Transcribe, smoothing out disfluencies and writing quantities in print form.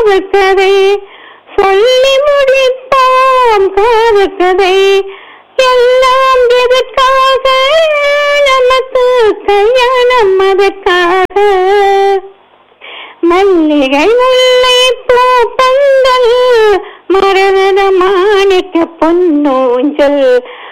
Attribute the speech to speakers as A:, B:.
A: காதல் கதை சொல்லி முடிப்போம். காதல் கதை எல்லாம் எதற்காக, நமக்கு கல்யாணம் அதற்காக. மல்லிகை முல்லை பூ பந்தல் மரகத மாணிக்க பொன்னூஞ்சல்